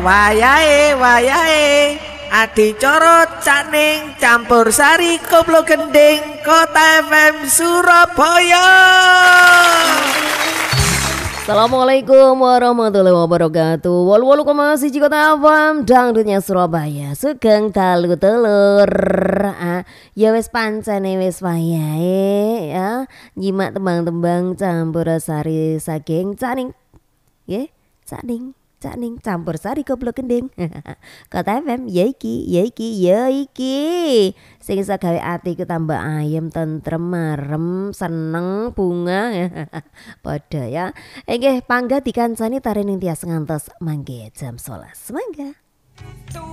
Wayahe adicara Caning campur sari koplo gending Kota FM Surabaya. Assalamualaikum warahmatullahi wabarakatuh. 88,1 Kota FM dangdutnya Surabaya. Sugeng dalu telur. Ya wis pancene wis wayahe ya. Nyimak tembang-tembang campur sari saking Caning. Nggih, Caning campur sari koplo gending. Kota FM ya iki. Sing iso gawe atiku tambah ayem, tentrem, marem, seneng, bunga. Padha ya. Nggih, pangga dikancani tarening tias ngantos mangke jam 11. Mangga.